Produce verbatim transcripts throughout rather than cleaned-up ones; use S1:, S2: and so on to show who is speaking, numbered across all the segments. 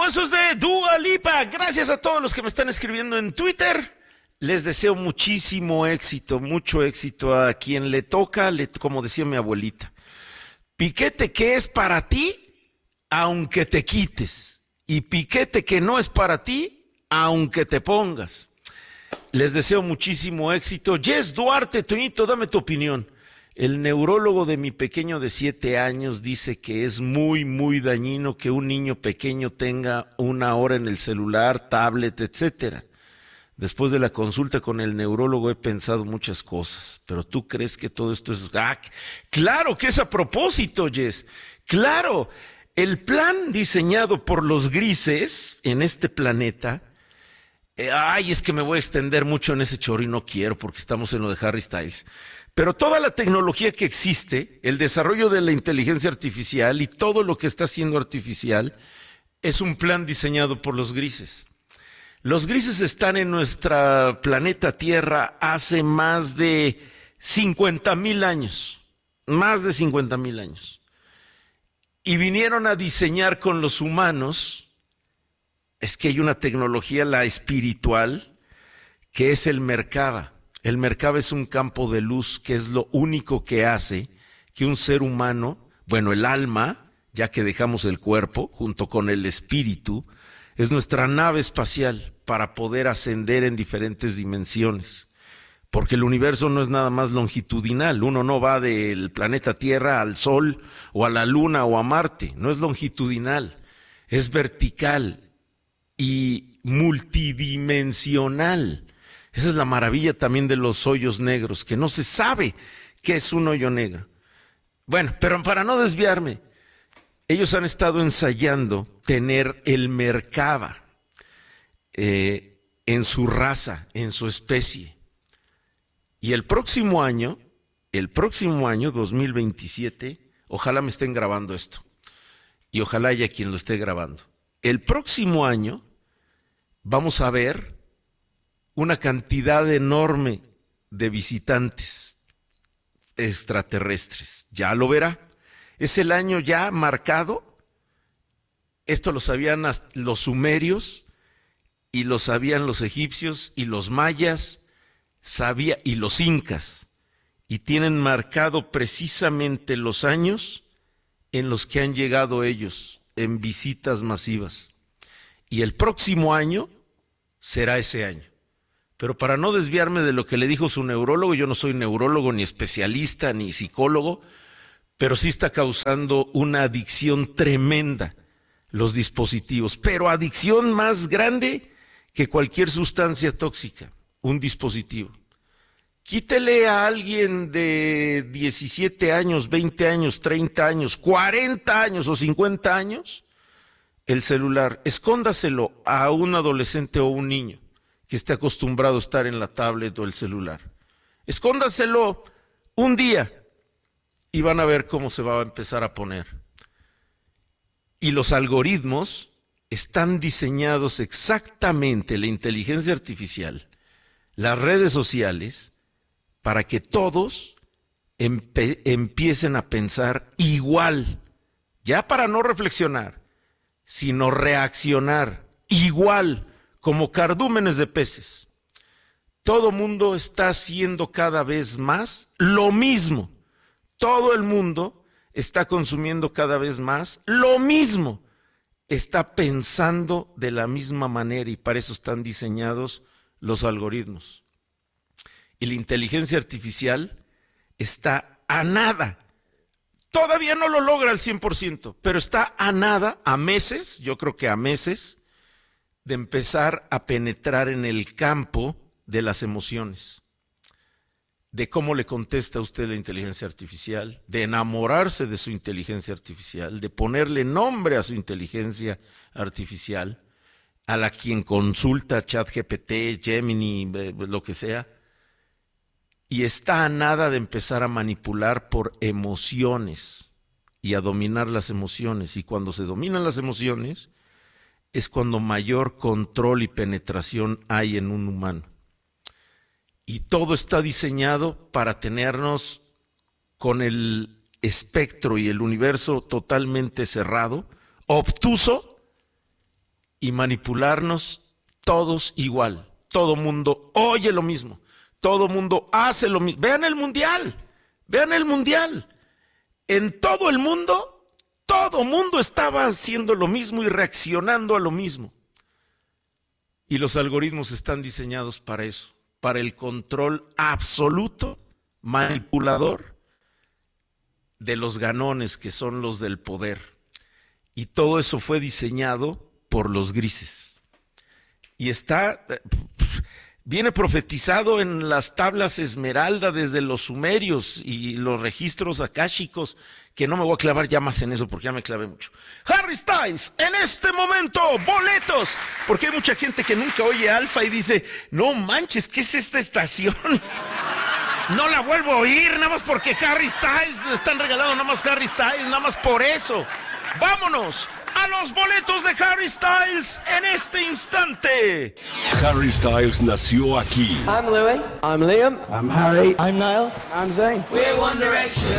S1: eso es de Dua Lipa. Gracias a todos los que me están escribiendo en Twitter. Les deseo muchísimo éxito, mucho éxito a quien le toca, le, como decía mi abuelita. Piquete que es para ti, aunque te quites. Y piquete que no es para ti, aunque te pongas. Les deseo muchísimo éxito. Jess Duarte, Toñito, dame tu opinión. El neurólogo de mi pequeño de siete años dice que es muy, muy dañino que un niño pequeño tenga una hora en el celular, tablet, etcétera. Después de la consulta con el neurólogo he pensado muchas cosas, pero ¿tú crees que todo esto es...? ¡Ah! ¡Claro que es a propósito, Jess! ¡Claro! El plan diseñado por los grises en este planeta... Eh, ¡Ay, es que me voy a extender mucho en ese chorro y no quiero porque estamos en lo de Harry Styles! Pero toda la tecnología que existe, el desarrollo de la inteligencia artificial y todo lo que está siendo artificial, es un plan diseñado por los grises. Los grises están en nuestro planeta Tierra hace más de cincuenta mil años, más de cincuenta mil años. Y vinieron a diseñar con los humanos, es que hay una tecnología, la espiritual, que es el Merkaba. El Merkaba es un campo de luz que es lo único que hace que un ser humano, bueno, el alma, ya que dejamos el cuerpo, junto con el espíritu, es nuestra nave espacial para poder ascender en diferentes dimensiones. Porque el universo no es nada más longitudinal. Uno no va del planeta Tierra al Sol o a la Luna o a Marte. No es longitudinal, es vertical y multidimensional. Esa es la maravilla también de los hoyos negros, que no se sabe qué es un hoyo negro. Bueno, pero para no desviarme, ellos han estado ensayando tener el Merkaba eh, en su raza, en su especie. Y el próximo año, el próximo año, dos mil veintisiete, ojalá me estén grabando esto, y ojalá haya quien lo esté grabando. El próximo año vamos a ver una cantidad enorme de visitantes extraterrestres. Ya lo verá. Es el año ya marcado. Esto lo sabían los sumerios y lo sabían los egipcios y los mayas sabía, y los incas. Y tienen marcado precisamente los años en los que han llegado ellos en visitas masivas. Y el próximo año será ese año. Pero para no desviarme de lo que le dijo su neurólogo, yo no soy neurólogo, ni especialista, ni psicólogo, pero sí está causando una adicción tremenda los dispositivos, pero adicción más grande que cualquier sustancia tóxica, un dispositivo. Quítele a alguien de diecisiete años, veinte años, treinta años, cuarenta años o cincuenta años el celular, escóndaselo a un adolescente o un niño que esté acostumbrado a estar en la tablet o el celular. Escóndaselo un día y van a ver cómo se va a empezar a poner. Y los algoritmos están diseñados exactamente, la inteligencia artificial, las redes sociales, para que todos empe- empiecen a pensar igual, ya para no reflexionar, sino reaccionar igual, como cardúmenes de peces. Todo mundo está haciendo cada vez más lo mismo. Todo el mundo está consumiendo cada vez más lo mismo. Está pensando de la misma manera y para eso están diseñados los algoritmos. Y la inteligencia artificial está a nada. Todavía no lo logra al cien por ciento, pero está a nada, a meses, yo creo que a meses, de empezar a penetrar en el campo de las emociones, de cómo le contesta a usted la inteligencia artificial, de enamorarse de su inteligencia artificial, de ponerle nombre a su inteligencia artificial, a la quien consulta ChatGPT, Gemini, lo que sea, y está a nada de empezar a manipular por emociones y a dominar las emociones. Y cuando se dominan las emociones, es cuando mayor control y penetración hay en un humano. Y todo está diseñado para tenernos con el espectro y el universo totalmente cerrado, obtuso y manipularnos todos igual. Todo mundo oye lo mismo, todo mundo hace lo mismo. Vean el mundial, vean el mundial. En todo el mundo, todo mundo estaba haciendo lo mismo y reaccionando a lo mismo. Y los algoritmos están diseñados para eso, para el control absoluto, manipulador, de los ganones que son los del poder. Y todo eso fue diseñado por los grises. Y está, viene profetizado en las tablas esmeralda desde los sumerios y los registros akáshicos, que no me voy a clavar ya más en eso porque ya me clavé mucho. Harry Styles, en este momento, boletos, porque hay mucha gente que nunca oye Alfa y dice, no manches, ¿qué es esta estación? No la vuelvo a oír, nada más porque Harry Styles, le están regalando nada más Harry Styles, nada más por eso. Vámonos a los boletos de Harry Styles en este instante.
S2: Harry Styles nació aquí.
S3: I'm Louie. I'm Liam. I'm Harry. I'm Niall. I'm Zayn.
S4: We're One Direction.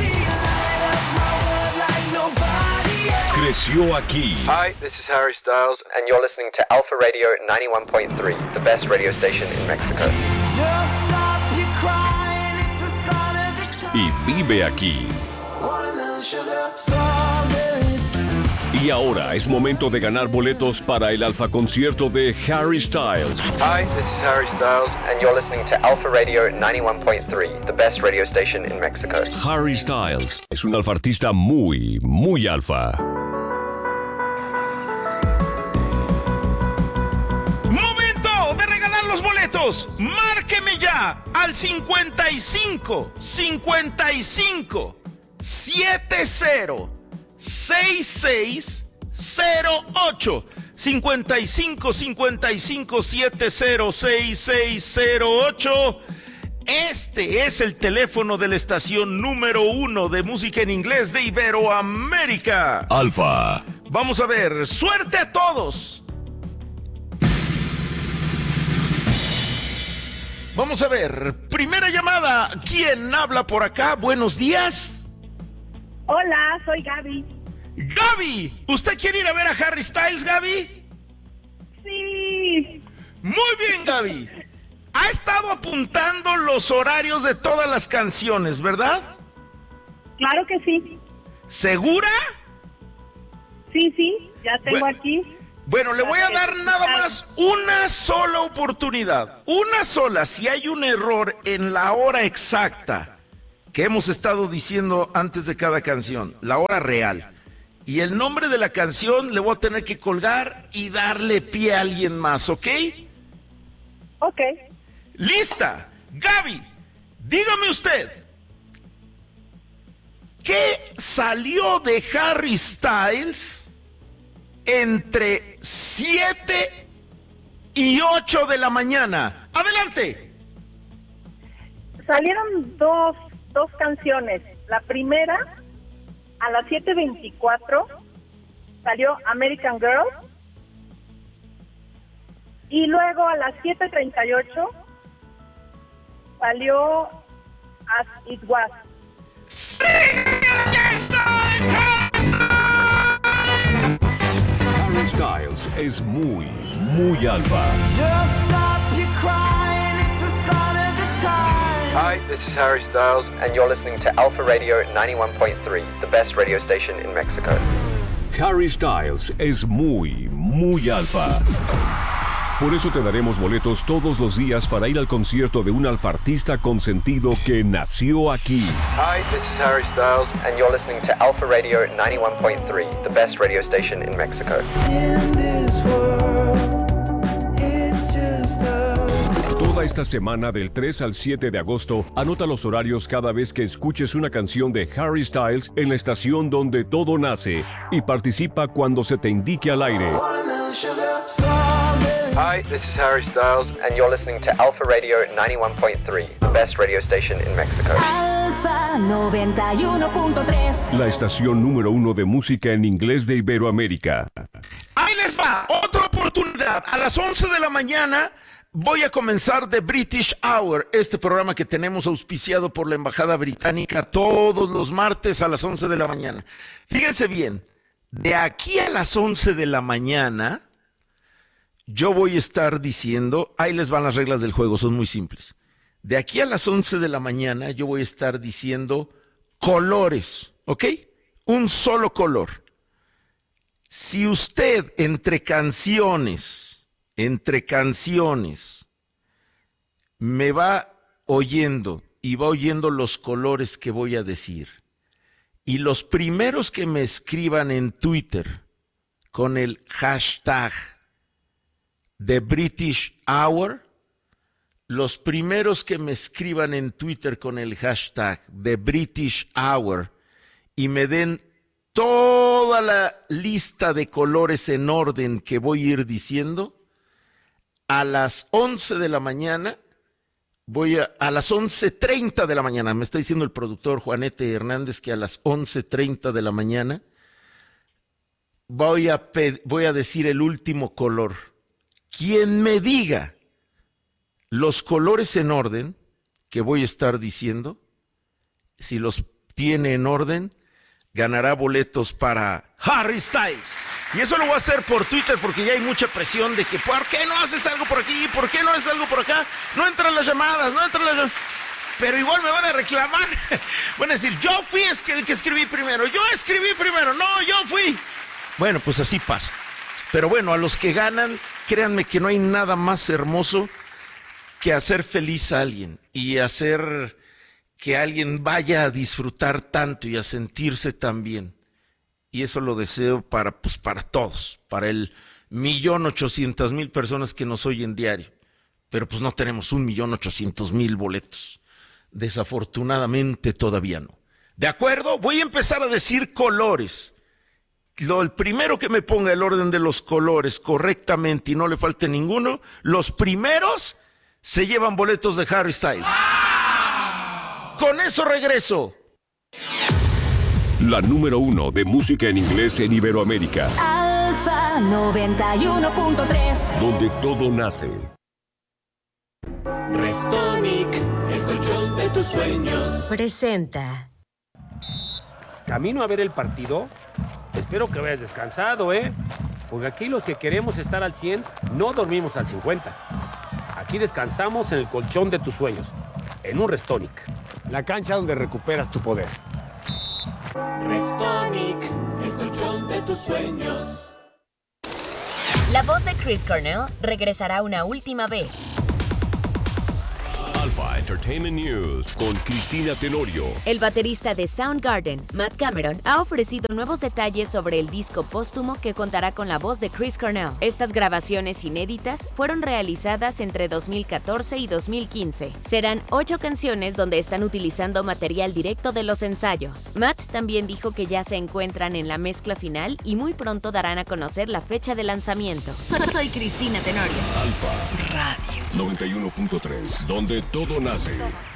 S2: Creció aquí.
S5: Hi, this is Harry Styles, and you're listening to Alpha Radio ninety-one point three, the best radio station in Mexico.
S4: Just stop your crying, it's a sign of the time.
S2: Y vive aquí.
S4: Watermelon sugar, strawberries.
S2: Y ahora es momento de ganar boletos para el Alfa Concierto de Harry Styles.
S5: Hi, this is Harry Styles, and you're listening to Alpha Radio ninety-one point three, the best radio station in Mexico.
S2: Harry Styles es un alfartista muy, muy alfa.
S1: ¡Momento de regalar los boletos! ¡Márqueme ya al cincuenta y cinco, cincuenta y cinco, setenta, sesenta y seis cero ocho! cincuenta y cinco, cincuenta y cinco, setenta, sesenta y seis cero ocho. Este es el teléfono de la estación número uno de música en inglés de Iberoamérica.
S2: Alfa.
S1: Vamos a ver, suerte a todos. Vamos a ver, primera llamada. ¿Quién habla por acá? Buenos días.
S6: Hola, soy Gaby.
S1: Gaby, ¿usted quiere ir a ver a Harry Styles, Gaby?
S6: Sí.
S1: Muy bien, Gaby. Ha estado apuntando los horarios de todas las canciones, ¿verdad?
S6: Claro que sí.
S1: ¿Segura?
S6: Sí, sí, ya tengo
S1: Bueno.
S6: aquí.
S1: Bueno, le voy a dar nada más una sola oportunidad. Una sola. Si hay un error en la hora exacta que hemos estado diciendo antes de cada canción, la hora real, y el nombre de la canción, le voy a tener que colgar y darle pie a alguien más, ¿ok?
S6: Ok.
S1: ¡Lista! Gaby, dígame usted, ¿qué salió de Harry Styles entre siete y ocho de la mañana? ¡Adelante!
S6: Salieron dos, dos canciones. La primera, a las siete veinticuatro, salió American Girl. Y luego a las siete treinta y ocho salió As It Was.
S2: Harry Styles es muy, muy alfa.
S4: Just stop your crying, it's a sign of the time.
S5: Hi, this is Harry Styles, and you're listening to Alpha Radio ninety-one point three, the best radio station in Mexico.
S2: Harry Styles es muy, muy alfa. Por eso te daremos boletos todos los días para ir al concierto de un alfartista consentido que nació aquí.
S5: Hi, this is Harry Styles, and you're listening to Alpha Radio ninety-one point three, the best radio station in Mexico.
S4: In this world, it's just us.
S2: Toda esta semana del tres al siete de agosto, anota los horarios cada vez que escuches una canción de Harry Styles en la estación donde todo nace y participa cuando se te indique al aire.
S4: Watermelon sugar, strawberries.
S5: Hi, this is Harry Styles, and you're listening to Alpha Radio ninety-one point three, the best radio station in Mexico.
S7: Alfa noventa y uno punto tres.
S2: La estación número uno de música en inglés de Iberoamérica.
S1: Ahí les va, otra oportunidad. A las once de la mañana voy a comenzar The British Hour, este programa que tenemos auspiciado por la Embajada Británica todos los martes a las once de la mañana. Fíjense bien, de aquí a las once de la mañana yo voy a estar diciendo, ahí les van las reglas del juego, son muy simples. De aquí a las once de la mañana yo voy a estar diciendo colores, ¿ok? Un solo color. Si usted entre canciones, entre canciones, me va oyendo y va oyendo los colores que voy a decir, y los primeros que me escriban en Twitter con el hashtag The British Hour, los primeros que me escriban en Twitter con el hashtag The British Hour y me den toda la lista de colores en orden que voy a ir diciendo, a las once de la mañana, voy a, a las once treinta de la mañana, me está diciendo el productor Juanete Hernández que a las once treinta de la mañana voy a, voy a decir el último color. Quien me diga los colores en orden que voy a estar diciendo, si los tiene en orden, ganará boletos para Harry Styles. Y eso lo voy a hacer por Twitter porque ya hay mucha presión de que ¿por qué no haces algo por aquí? ¿Por qué no haces algo por acá? No entran las llamadas, no entran las llamadas. Pero igual me van a reclamar. Van a decir, yo fui el que, que escribí primero, yo escribí primero, no, yo fui. Bueno, pues así pasa. Pero bueno, a los que ganan, créanme que no hay nada más hermoso que hacer feliz a alguien y hacer que alguien vaya a disfrutar tanto y a sentirse tan bien. Y eso lo deseo para, pues, para todos, para el millón ochocientas mil personas que nos oyen diario. Pero pues no tenemos un millón ochocientos mil boletos. Desafortunadamente todavía no. ¿De acuerdo? Voy a empezar a decir colores. Lo, el primero que me ponga el orden de los colores correctamente y no le falte ninguno, los primeros se llevan boletos de Harry Styles. Con eso regreso.
S2: La número uno de música en inglés en Iberoamérica.
S7: Alfa noventa y uno punto tres.
S2: Donde todo nace.
S8: Restonic, el colchón de tus sueños.
S9: Presenta.
S10: ¿Camino a ver el partido? Espero que vayas descansado, ¿eh? Porque aquí los que queremos estar al cien, no dormimos al cincuenta. Aquí descansamos en el colchón de tus sueños, en un Restonic.
S11: La cancha donde recuperas tu poder.
S8: Restonic, el colchón de tus sueños.
S9: La voz de Chris Cornell regresará una última vez.
S2: Alpha Entertainment News con Cristina Tenorio.
S9: El baterista de Soundgarden, Matt Cameron, ha ofrecido nuevos detalles sobre el disco póstumo que contará con la voz de Chris Cornell. Estas grabaciones inéditas fueron realizadas entre dos mil catorce y dos mil quince. Serán ocho canciones donde están utilizando material directo de los ensayos. Matt también dijo que ya se encuentran en la mezcla final y muy pronto darán a conocer la fecha de lanzamiento. Soy, soy Cristina Tenorio.
S2: Alpha Radio noventa y uno punto tres, donde todo nace.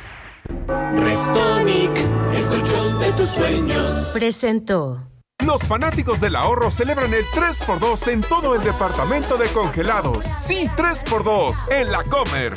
S8: Restonic, el colchón de tus sueños.
S9: Presentó.
S12: Los fanáticos del ahorro celebran el tres por dos en todo el departamento de congelados. Sí, tres por dos en La Comer.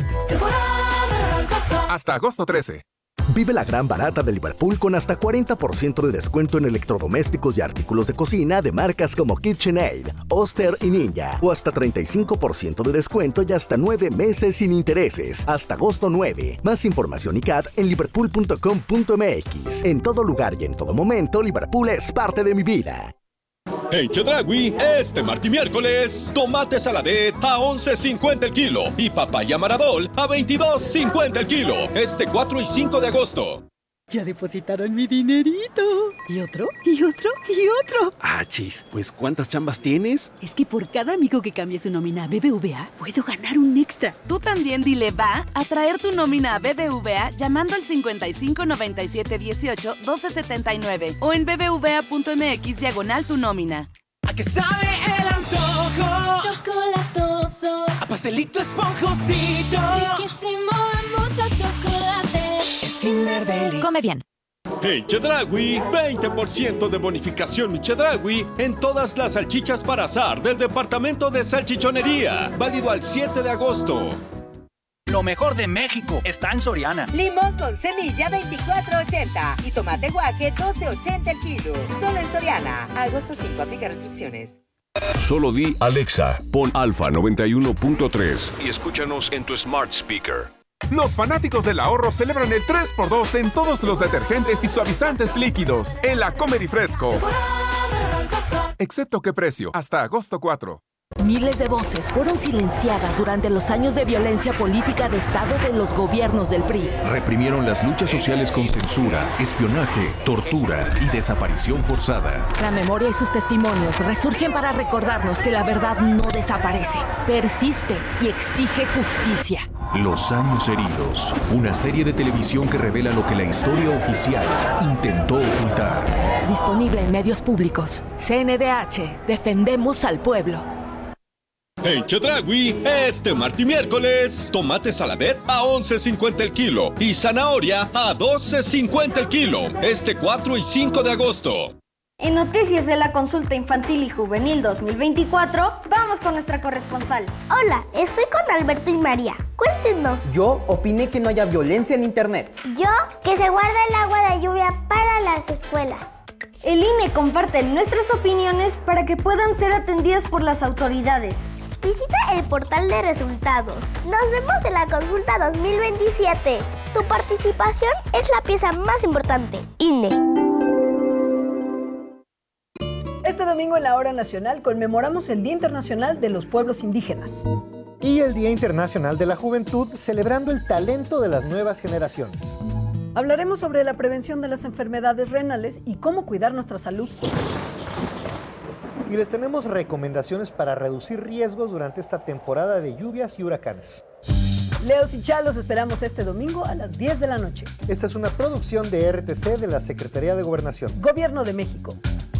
S12: Hasta agosto trece.
S13: Vive la gran barata de Liverpool con hasta cuarenta por ciento de descuento en electrodomésticos y artículos de cocina de marcas como KitchenAid, Oster y Ninja. O hasta treinta y cinco por ciento de descuento y hasta nueve meses sin intereses. Hasta agosto nueve. Más información y C A D en liverpool punto com punto m x. En todo lugar y en todo momento, Liverpool es parte de mi vida.
S14: En Chedraui, este martes y miércoles, tomate saladet a once cincuenta el kilo y papaya maradol a veintidós cincuenta el kilo. Este cuatro y cinco de agosto.
S15: Ya depositaron mi dinerito. ¿Y otro? ¿Y otro? ¿Y otro?
S10: Ah, chis, pues ¿cuántas chambas tienes?
S15: Es que por cada amigo que cambie su nómina a B B V A, puedo ganar un extra.
S16: Tú también dile va a traer tu nómina a B B V A llamando al cincuenta y cinco noventa y siete dieciocho doce setenta y nueve o en bbva punto m x diagonal tu nómina.
S4: ¿A qué sabe el antojo?
S7: Chocolatoso.
S4: A pastelito esponjosito.
S7: Riquísimo, mucho chocolate.
S4: Es Kinder Delice.
S9: Come bien.
S14: En Chedraui, veinte por ciento de bonificación mi Chedraui en todas las salchichas para asar del departamento de salchichonería. Válido al siete de agosto.
S17: Lo mejor de México está en Soriana.
S18: Limón con semilla veinticuatro ochenta y tomate guaje doce ochenta el kilo. Solo en Soriana. Agosto cinco, aplica restricciones.
S2: Solo di Alexa, pon Alfa noventa y uno punto tres y escúchanos en tu smart speaker.
S12: Los fanáticos del ahorro celebran el tres por dos en todos los detergentes y suavizantes líquidos en la Comer y Fresco. Excepto qué precio, hasta agosto cuatro.
S19: Miles de voces fueron silenciadas durante los años de violencia política de Estado de los gobiernos del P R I.
S20: Reprimieron las luchas sociales con censura, espionaje, tortura y desaparición forzada.
S19: La memoria y sus testimonios resurgen para recordarnos que la verdad no desaparece, persiste y exige justicia.
S20: Los años heridos, una serie de televisión que revela lo que la historia oficial intentó ocultar.
S19: Disponible en medios públicos. C N D H, defendemos al pueblo.
S14: En Chedraui, este martes y miércoles, tomate saladet a once cincuenta el kilo y zanahoria a doce cincuenta el kilo, este cuatro y cinco de agosto.
S21: En noticias de la consulta infantil y juvenil dos mil veinticuatro, vamos con nuestra corresponsal.
S22: Hola, estoy con Alberto y María. Cuéntenos.
S23: Yo opiné que no haya violencia en internet.
S22: Yo, que se guarda el agua de lluvia para las escuelas.
S21: El I N E comparte nuestras opiniones para que puedan ser atendidas por las autoridades.
S22: Visita el portal de resultados. Nos vemos en la consulta dos mil veintisiete. Tu participación es la pieza más importante. I N E.
S24: Este domingo en la Hora Nacional conmemoramos el Día Internacional de los Pueblos Indígenas.
S25: Y el Día Internacional de la Juventud, celebrando el talento de las nuevas generaciones.
S24: Hablaremos sobre la prevención de las enfermedades renales y cómo cuidar nuestra salud.
S25: Y les tenemos recomendaciones para reducir riesgos durante esta temporada de lluvias y huracanes.
S24: Leos y Chalos esperamos este domingo a las diez de la noche.
S25: Esta es una producción de R T C de la Secretaría de Gobernación.
S24: Gobierno de México.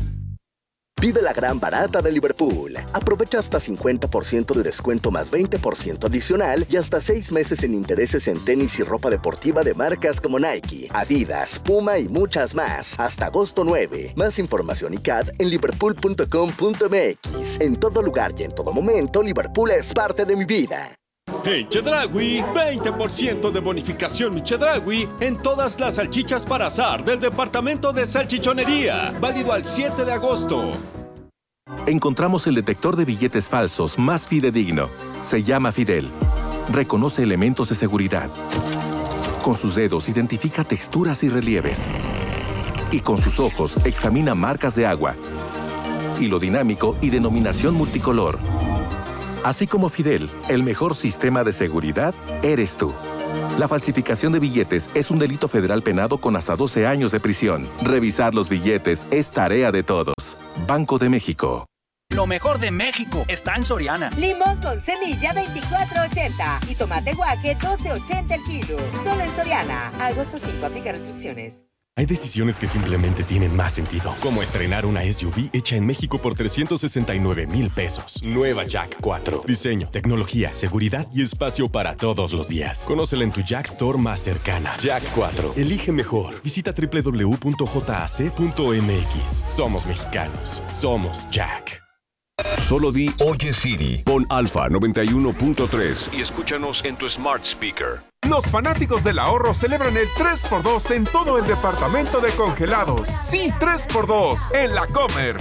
S13: Vive la gran barata de Liverpool. Aprovecha hasta cincuenta por ciento de descuento más veinte por ciento adicional y hasta seis meses sin intereses en tenis y ropa deportiva de marcas como Nike, Adidas, Puma y muchas más. Hasta agosto nueve. Más información y C A D en liverpool punto com punto m x. En todo lugar y en todo momento, Liverpool es parte de mi vida.
S14: En Chedraui, veinte por ciento de bonificación mi Chedraui en todas las salchichas para asar del departamento de salchichonería. Válido al siete de agosto.
S26: Encontramos el detector de billetes falsos más fidedigno. Se llama Fidel. Reconoce elementos de seguridad. Con sus dedos identifica texturas y relieves. Y con sus ojos examina marcas de agua. Hilo dinámico y denominación multicolor. Así como Fidel, el mejor sistema de seguridad eres tú. La falsificación de billetes es un delito federal penado con hasta doce años de prisión. Revisar los billetes es tarea de todos. Banco de México.
S17: Lo mejor de México está en Soriana.
S18: Limón con semilla veinticuatro ochenta y tomate guaje doce ochenta el kilo. Solo en Soriana. Agosto cinco, aplica restricciones.
S27: Hay decisiones que simplemente tienen más sentido, como estrenar una S U V hecha en México por trescientos sesenta y nueve mil pesos. Nueva Jack cuatro. Diseño, tecnología, seguridad y espacio para todos los días. Conócela en tu Jack Store más cercana. Jack cuatro. Elige mejor. Visita doble u doble u doble u punto jac punto m x. Somos mexicanos. Somos Jack.
S2: Solo di Oye Siri, pon Alfa noventa y uno punto tres y escúchanos en tu smart speaker.
S12: Los fanáticos del ahorro celebran el tres por dos en todo el departamento de congelados. Sí, tres por dos en la Comer.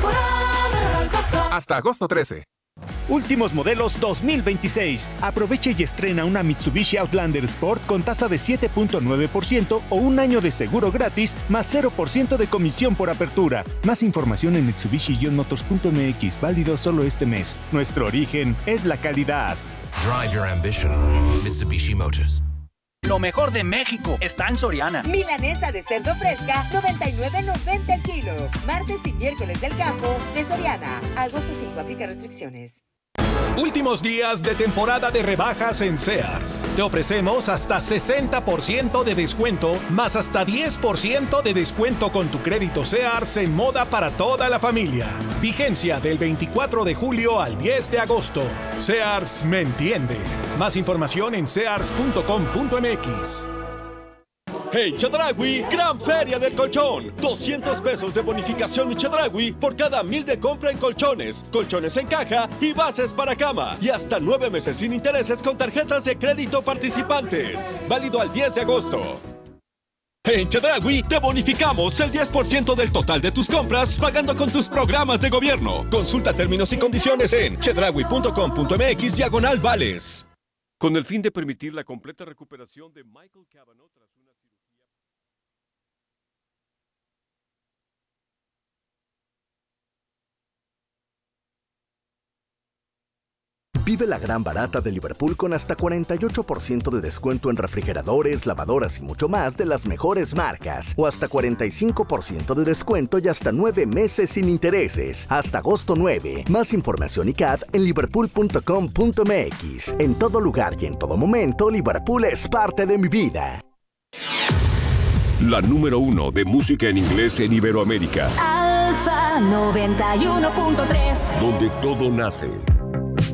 S12: Hasta agosto trece.
S28: Últimos modelos dos mil veintiséis. Aprovecha y estrena una Mitsubishi Outlander Sport con tasa de siete punto nueve por ciento o un año de seguro gratis más cero por ciento de comisión por apertura. Más información en mitsubishi motors punto m x, válido solo este mes. Nuestro origen es la calidad.
S29: Drive your ambition. Mitsubishi Motors.
S17: Lo mejor de México está en Soriana.
S18: Milanesa de cerdo fresca, noventa y nueve noventa el kilo. Martes y miércoles del campo de Soriana. Agosto cinco, aplica restricciones.
S30: Últimos días de temporada de rebajas en Sears. Te ofrecemos hasta sesenta por ciento de descuento, más hasta diez por ciento de descuento con tu crédito Sears en moda para toda la familia. Vigencia del veinticuatro de julio al diez de agosto. Sears me entiende. Más información en sears punto com punto m x.
S14: En Chedraui, gran feria del colchón. doscientos pesos de bonificación en Chedraui por cada mil de compra en colchones, colchones en caja y bases para cama. Y hasta nueve meses sin intereses con tarjetas de crédito participantes. Válido al diez de agosto. En Chedraui te bonificamos el diez por ciento del total de tus compras pagando con tus programas de gobierno. Consulta términos y condiciones en chedraui punto com punto m x diagonal vales.
S2: Con el fin de permitir la completa recuperación de Michael Cavanaugh tras una cirugía.
S13: Vive la gran barata de Liverpool con hasta cuarenta y ocho por ciento de descuento en refrigeradores, lavadoras y mucho más de las mejores marcas. O hasta cuarenta y cinco por ciento de descuento y hasta nueve meses sin intereses. Hasta agosto nueve. Más información y C A D en liverpool punto com punto m x. En todo lugar y en todo momento, Liverpool es parte de mi vida.
S2: La número uno de música en inglés en Iberoamérica.
S19: Alfa noventa y uno punto tres.
S2: Donde todo nace.